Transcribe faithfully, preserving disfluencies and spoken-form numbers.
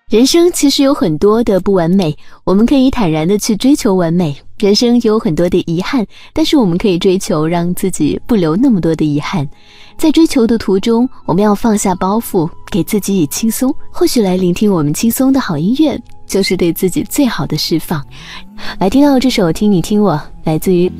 人生其实有很多的不完美，我们可以坦然的去追求完美。人生也有很多的遗憾，但是我们可以追求让自己不留那么多的遗憾。在追求的途中，我们要放下包袱，给自己以轻松。或许来聆听我们轻松的好音乐，就是对自己最好的释放。来听到这首《听你听我》，来自于